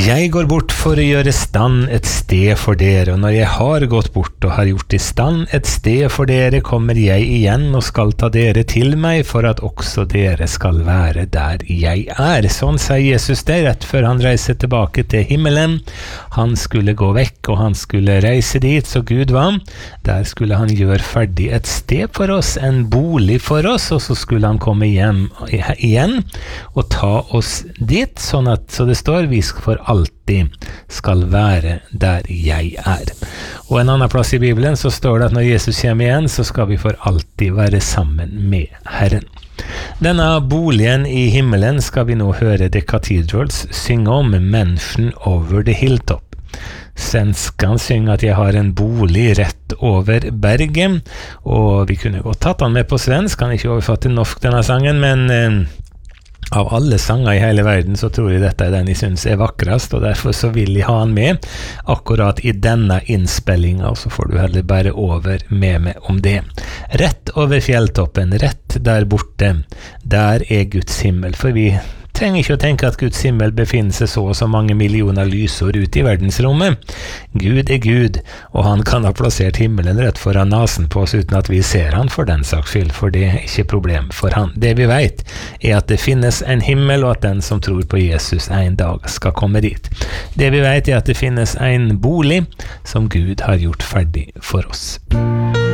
Jeg går bort for å gjøre stand et sted for dere, og når jeg har gått bort og har gjort i stand et sted for dere, kommer jeg igjen og skal ta dere til meg, for at også dere skal være der jeg er. Sånn sa Jesus det rett før han reiste tilbake til himmelen. Han skulle gå vekk, og han skulle reise dit, så Gud var. Der skulle han gjøre ferdig et sted for oss, en bolig for oss, og så skulle han komme hjem igjen og ta oss dit, så det står vi for alltid skal være der jeg er. Og en annen plass i Bibelen så står det at når Jesus kommer igjen, så skal vi for alltid være sammen med Herren. Denne boligen i himmelen skal vi nå høre The Cathedrals synge om, Mansion over the Hilltop. Svenskan synger at jeg har en bolig rett over berget, og vi kunne godt tatt han med på svensk, kan ikke overfatte til norsk denne sangen, men av alle sanger i hele verden så tror jeg dette er den jeg synes er vakrest, og derfor så vil jeg ha han med akkurat i denne innspillingen, og så får du heller bare over med meg om det. Rett over fjelltoppen, rett der borte, der er Guds himmel, for vi trenger ikke å tenke at Guds himmel befinner seg så og så mange millioner lysår ute i verdensrommet. Gud er Gud, og han kan ha plassert himmelen rett foran nasen på oss uten at vi ser han for den saks skyld, for det er ikke problem for han. Det vi vet er at det finnes en himmel, og at den som tror på Jesus en dag skal komme dit. Det vi vet er at det finnes en bolig som Gud har gjort ferdig for oss.